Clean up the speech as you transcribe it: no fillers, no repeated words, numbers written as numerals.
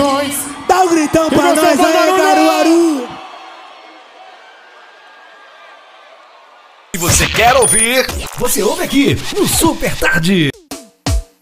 nós. Dá um gritão pra nós aí, Caruaru. Se você quer ouvir, você ouve aqui no Super Tarde.